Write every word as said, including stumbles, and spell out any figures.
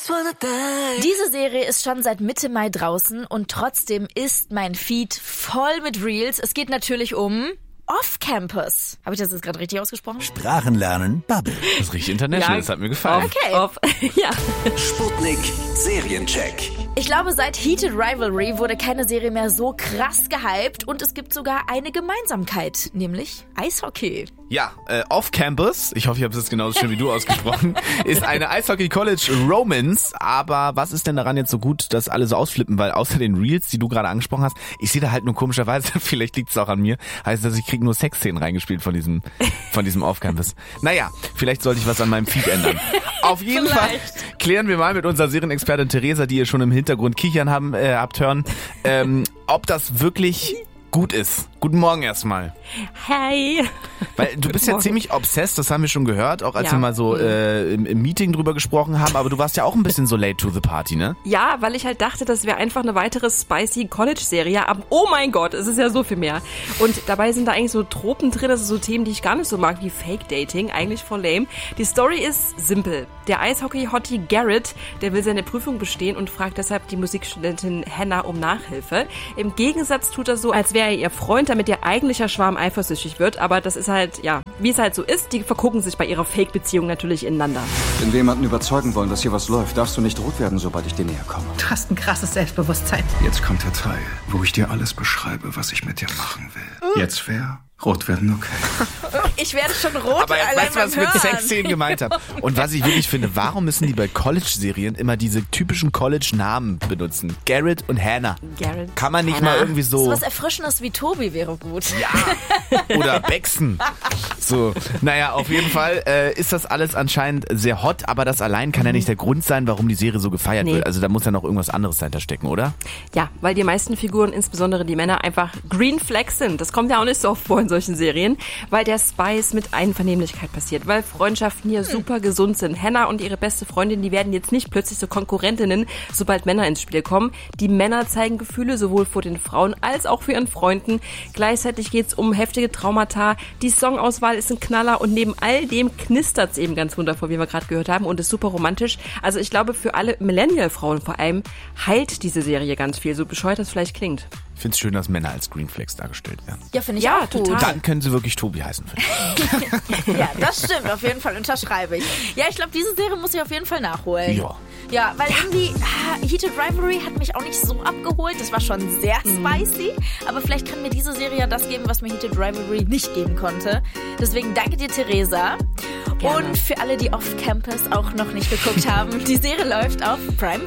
Diese Serie ist schon seit Mitte Mai draußen und trotzdem ist mein Feed voll mit Reels. Es geht natürlich um Off-Campus. Habe ich das jetzt gerade richtig ausgesprochen? Sprachenlernen, Bubble. Das ist richtig international, ja. Das hat mir gefallen. Okay. Off. Ja. Sputnik Seriencheck. Ich glaube, seit Heated Rivalry wurde keine Serie mehr so krass gehypt und es gibt sogar eine Gemeinsamkeit, nämlich Eishockey. Ja, äh, Off-Campus, ich hoffe, ich habe es jetzt genauso schön wie du ausgesprochen, ist eine Eishockey-College-Romance. Aber was ist denn daran jetzt so gut, dass alle so ausflippen? Weil außer den Reels, die du gerade angesprochen hast, ich sehe da halt nur komischerweise, vielleicht liegt es auch an mir, heißt das, ich kriege nur Sexszenen reingespielt von diesem von diesem Off-Campus. Naja, vielleicht sollte ich was an meinem Feed ändern. Auf jeden Fall klären wir mal mit unserer Serienexpertin Theresa, die ihr schon im Hintergrund kichern haben, äh, habt hören, ähm, ob das wirklich gut ist. Guten Morgen erstmal. Hi. Weil du bist ja ziemlich obsessed, das haben wir schon gehört, auch als ja. wir mal so äh, im, im Meeting drüber gesprochen haben, aber du warst ja auch ein bisschen so late to the party, ne? Ja, weil ich halt dachte, das wäre einfach eine weitere spicy College-Serie, aber oh mein Gott, es ist ja so viel mehr. Und dabei sind da eigentlich so Tropen drin, also so Themen, die ich gar nicht so mag, wie Fake-Dating, eigentlich voll lame. Die Story ist simpel. Der Eishockey-Hottie Garrett, der will seine Prüfung bestehen und fragt deshalb die Musikstudentin Hannah um Nachhilfe. Im Gegensatz tut er so, als wäre er ihr Freund, damit ihr eigentlicher Schwarm eifersüchtig wird, aber das ist halt, ja, wie es halt so ist, die vergucken sich bei ihrer Fake-Beziehung natürlich ineinander. Wenn wir jemanden überzeugen wollen, dass hier was läuft, darfst du nicht rot werden, sobald ich dir näher komme. Du hast ein krasses Selbstbewusstsein. Jetzt kommt der Teil, wo ich dir alles beschreibe, was ich mit dir machen will. Jetzt fair? Rot werden, okay. Ich werde schon rot. Aber jetzt weißt du, was ich mit Sexszenen gemeint habe. Und was ich wirklich finde, warum müssen die bei College-Serien immer diese typischen College-Namen benutzen? Garrett und Hannah. Garrett, Kann man nicht Hannah. mal irgendwie so... So was Erfrischendes wie Tobi wäre gut. Ja. Oder Bexen. So, naja, auf jeden Fall äh, ist das alles anscheinend sehr hot, aber das allein kann ja nicht der Grund sein, warum die Serie so gefeiert Nee. wird. Also da muss ja noch irgendwas anderes dahinter stecken, oder? Ja, weil die meisten Figuren, insbesondere die Männer, einfach Green Flags sind. Das kommt ja auch nicht so oft vor in solchen Serien, weil der Spice mit Einvernehmlichkeit passiert, weil Freundschaften hier super gesund sind. Hannah und ihre beste Freundin, die werden jetzt nicht plötzlich so Konkurrentinnen, sobald Männer ins Spiel kommen. Die Männer zeigen Gefühle sowohl vor den Frauen als auch für ihren Freunden. Gleichzeitig geht's um heftige Traumata. Die Songauswahl ist ein Knaller und neben all dem knistert's eben ganz wundervoll, wie wir gerade gehört haben, und ist super romantisch. Also ich glaube, für alle Millennial-Frauen vor allem heilt diese Serie ganz viel, so bescheuert das vielleicht klingt. Ich finde es schön, dass Männer als Green Flags dargestellt werden. Ja, finde ich Ja, auch gut. total. Dann können sie wirklich Tobi heißen. Ja, das stimmt, auf jeden Fall, unterschreibe ich. Ja, ich glaube, diese Serie muss ich auf jeden Fall nachholen. Ja. Ja, weil irgendwie, ah, Heated Rivalry hat mich auch nicht so abgeholt. Das war schon sehr spicy. Aber vielleicht kann mir diese Serie ja das geben, was mir Heated Rivalry nicht geben konnte. Deswegen danke dir, Theresa. Gerne. Und für alle, die Off-Campus auch noch nicht geguckt haben, die Serie läuft auf Prime